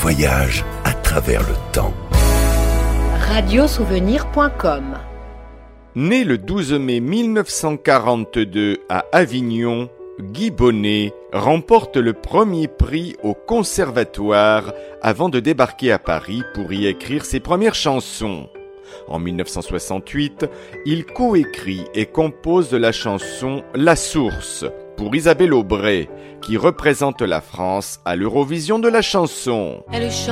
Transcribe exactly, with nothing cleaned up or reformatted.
voyage à travers le temps. radiosouvenir point com. Né le douze mai mille neuf cent quarante-deux à Avignon, Guy Bonnet remporte le premier prix au Conservatoire avant de débarquer à Paris pour y écrire ses premières chansons. En mille neuf cent soixante-huit, il coécrit et compose la chanson « La Source » pour Isabelle Aubray, qui représente la France à l'Eurovision de la chanson. Elle